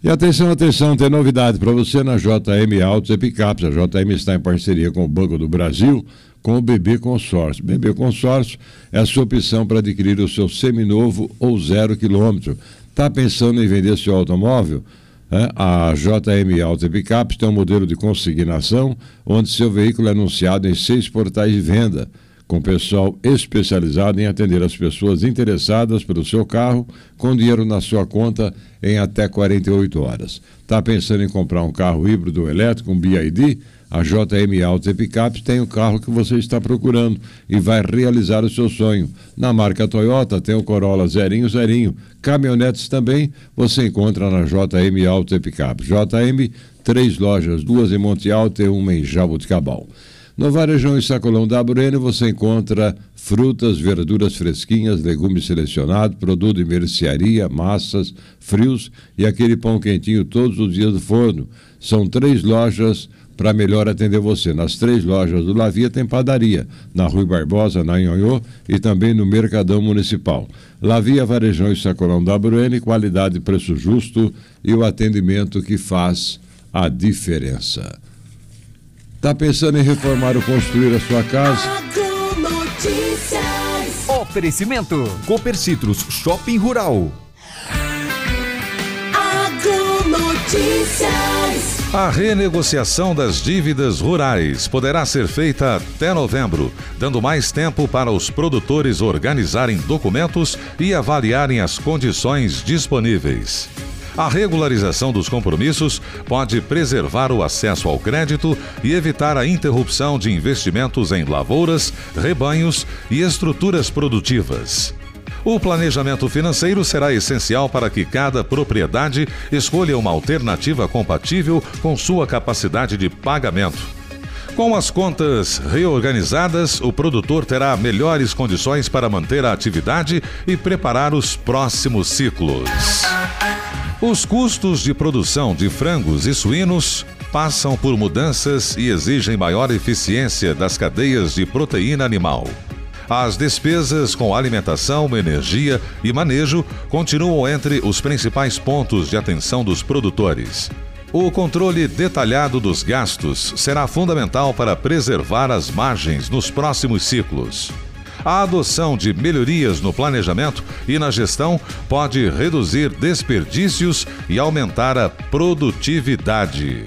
E atenção, atenção, tem novidade para você na JM Autos e Picapes. A JM está em parceria com o Banco do Brasil, com o BB Consórcio. BB Consórcio é a sua opção para adquirir o seu seminovo ou 0 km. Está pensando em vender seu automóvel? A JM Autos e Picapes tem um modelo de consignação, onde seu veículo é anunciado em 6 portais de venda, com pessoal especializado em atender as pessoas interessadas pelo seu carro, com dinheiro na sua conta em até 48 horas. Está pensando em comprar um carro híbrido ou elétrico, um BYD? A JM Autos e Picapes tem o carro que você está procurando e vai realizar o seu sonho. Na marca Toyota tem o Corolla zerinho. Caminhonetes também você encontra na JM Autos e Picapes. JM, 3 lojas, 2 em Monte Alto e 1 em Jaboticabal. No Varejão e Sacolão da Breno você encontra frutas, verduras fresquinhas, legumes selecionados, produto de mercearia, massas, frios e aquele pão quentinho todos os dias do forno. São 3 lojas para melhor atender você. Nas 3 lojas do Lavia tem padaria, na Rui Barbosa, na Nhonhô e também no Mercadão Municipal. Lavia, Varejão e Sacolão da Breno, qualidade, preço justo e o atendimento que faz a diferença. Está pensando em reformar ou construir a sua casa? Oferecimento Cooper Citrus Shopping Rural. A renegociação das dívidas rurais poderá ser feita até novembro, dando mais tempo para os produtores organizarem documentos e avaliarem as condições disponíveis. A regularização dos compromissos pode preservar o acesso ao crédito e evitar a interrupção de investimentos em lavouras, rebanhos e estruturas produtivas. O planejamento financeiro será essencial para que cada propriedade escolha uma alternativa compatível com sua capacidade de pagamento. Com as contas reorganizadas, o produtor terá melhores condições para manter a atividade e preparar os próximos ciclos. Os custos de produção de frangos e suínos passam por mudanças e exigem maior eficiência das cadeias de proteína animal. As despesas com alimentação, energia e manejo continuam entre os principais pontos de atenção dos produtores. O controle detalhado dos gastos será fundamental para preservar as margens nos próximos ciclos. A adoção de melhorias no planejamento e na gestão pode reduzir desperdícios e aumentar a produtividade.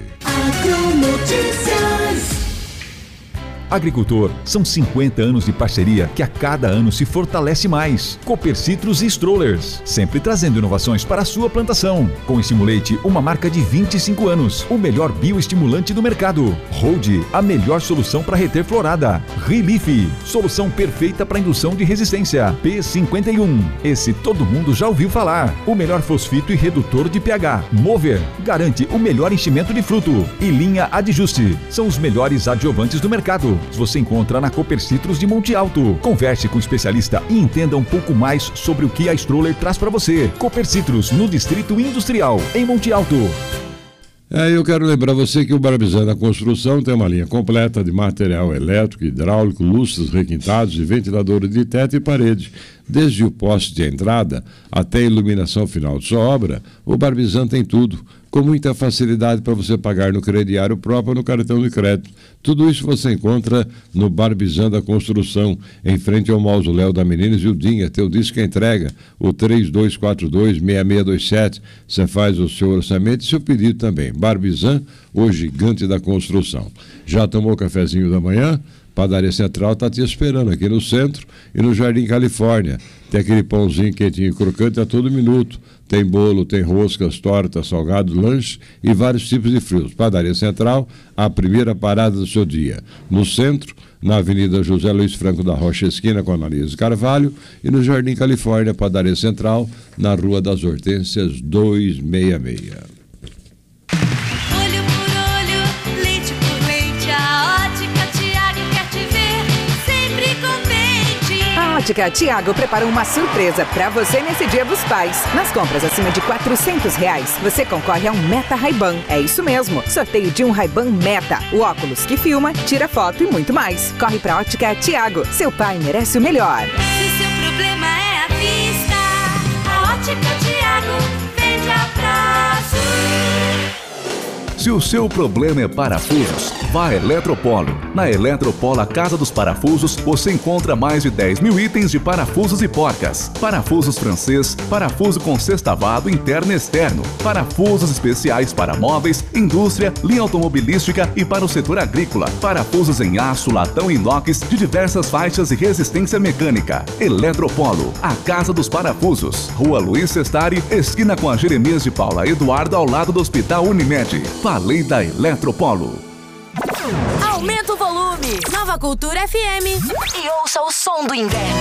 Agricultor, são 50 anos de parceria que a cada ano se fortalece mais. Cooper Citrus e Strollers, sempre trazendo inovações para a sua plantação. Com Estimulate, uma marca de 25 anos, o melhor bioestimulante do mercado. Hold, a melhor solução para reter florada. Relief, solução perfeita para indução de resistência. P51, esse todo mundo já ouviu falar. O melhor fosfito e redutor de pH. Mover, garante o melhor enchimento de fruto. E linha Adjuste, são os melhores adjuvantes do mercado. Você encontra na Cooper Citrus de Monte Alto. Converse com o especialista e entenda um pouco mais sobre o que a Stroller traz para você. Cooper Citrus, no Distrito Industrial, em Monte Alto. Eu quero lembrar você que o Barbizan da Construção tem uma linha completa de material elétrico, hidráulico, lustres requintados e ventiladores de teto e parede. Desde o poste de entrada até a iluminação final de sua obra, o Barbizan tem tudo, com muita facilidade para você pagar no crediário próprio ou no cartão de crédito. Tudo isso você encontra no Barbizan da Construção, em frente ao mausoléu da Menina Zildinha. Teu disco entrega, o 3242-6627. Você faz o seu orçamento e seu pedido também. Barbizan, o gigante da construção. Já tomou o cafezinho da manhã? Padaria Central está te esperando aqui no centro e no Jardim Califórnia. Tem aquele pãozinho quentinho e crocante a todo minuto. Tem bolo, tem roscas, tortas, salgado, lanche e vários tipos de frios. Padaria Central, a primeira parada do seu dia. No centro, na Avenida José Luiz Franco da Rocha, esquina com Ananias Carvalho. E no Jardim Califórnia, Padaria Central, na Rua das Hortênsias 266. Ótica Tiago preparou uma surpresa para você nesse Dia dos Pais. Nas compras acima de R$400, você concorre a um Meta Ray-Ban. É isso mesmo, sorteio de um Ray-Ban Meta. O óculos que filma, tira foto e muito mais. Corre pra Ótica Tiago. Seu pai merece o melhor. Se seu problema é a vista, a Ótica Tiago vende a prazo. Se o seu problema é parafusos, vá a Eletropolo. Na Eletropolo, a Casa dos Parafusos, você encontra mais de 10 mil itens de parafusos e porcas. Parafusos francês, parafuso com sextavado interno e externo, parafusos especiais para móveis, indústria, linha automobilística e para o setor agrícola. Parafusos em aço, latão e inox de diversas faixas e resistência mecânica. Eletropolo, a Casa dos Parafusos. Rua Luiz Sestari, esquina com a Jeremias de Paula Eduardo, ao lado do Hospital Unimed. Falei da Eletropolo. Aumenta o volume. Nova Cultura FM. E ouça o som do inverno.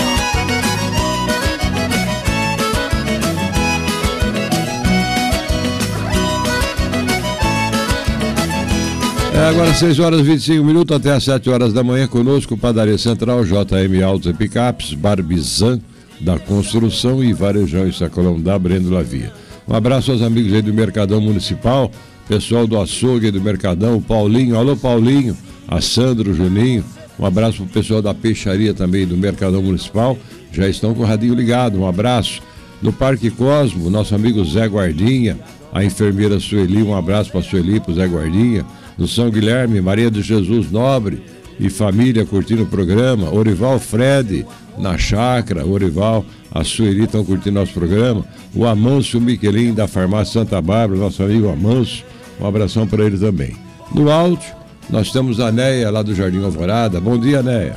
Agora 6 horas e 25 minutos até às 7 horas da manhã conosco, Padaria Central, JM Autos e Picapes, Barbizan da Construção e Varejão e Sacolão da Brendo Lavia. Um abraço aos amigos aí do Mercadão Municipal, pessoal do açougue do Mercadão, o Paulinho, alô Paulinho, a Sandro, o Juninho, um abraço pro pessoal da peixaria também do Mercadão Municipal, já estão com o radinho ligado, um abraço. No Parque Cosmo, nosso amigo Zé Guardinha, a enfermeira Sueli, um abraço para Sueli, pro Zé Guardinha. No São Guilherme, Maria de Jesus Nobre e família curtindo o programa, Orival Fred na Chácara, Orival, a Sueli estão curtindo nosso programa, o Amâncio Miquelin da Farmácia Santa Bárbara, nosso amigo Amâncio, um abração para ele também. No áudio, nós temos a Neia lá do Jardim Alvorada. Bom dia, Neia.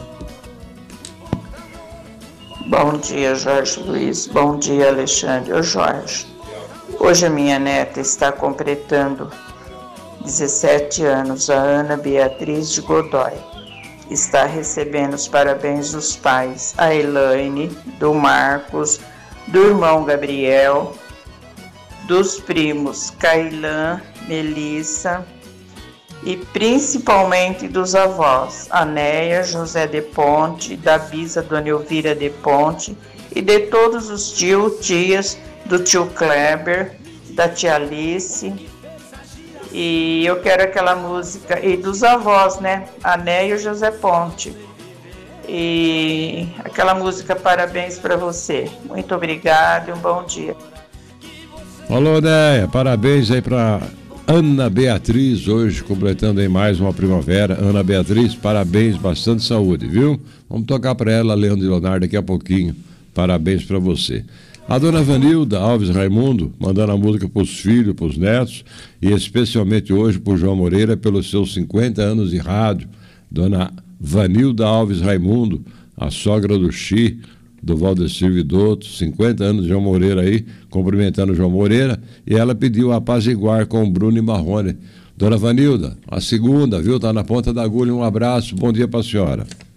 Bom dia, Jorge Luiz. Bom dia, Alexandre. Ô Jorge, hoje a minha neta está completando 17 anos, a Ana Beatriz de Godoy. Está recebendo os parabéns dos pais, a Elaine, do Marcos, do irmão Gabriel, dos primos Cailan, Melissa e principalmente dos avós, Anéia, José de Ponte, da bisa Dona Elvira de Ponte e de todos os tias, do tio Kleber, da tia Alice. E eu quero aquela música, e dos avós, né? A Néia e o José Ponte. E aquela música Parabéns para você. Muito obrigada e um bom dia. Alô, Néia, parabéns aí para Ana Beatriz, hoje completando aí mais uma primavera. Ana Beatriz, parabéns, bastante saúde, viu? Vamos tocar para ela, Leandro e Leonardo, daqui a pouquinho. Parabéns para você. A dona Vanilda Alves Raimundo, mandando a música para os filhos, para os netos, e especialmente hoje para o João Moreira, pelos seus 50 anos de rádio. Dona Vanilda Alves Raimundo, a sogra do Xi, do Valdecir Vidotto, 50 anos de João Moreira aí, cumprimentando o João Moreira, e ela pediu apaziguar com o Bruno e Marrone. Dona Vanilda, a segunda, viu? Tá na ponta da agulha, um abraço, bom dia para a senhora.